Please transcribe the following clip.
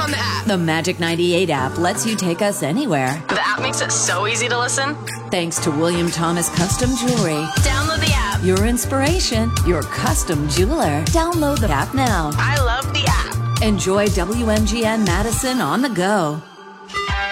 on the app. The Magic 98 app lets you take us anywhere. The app makes it so easy to listen. Thanks to William Thomas Custom Jewelry. Download the app. Your inspiration, your custom jeweler. Download the app now. I love the app. Enjoy WMGN Madison on the go.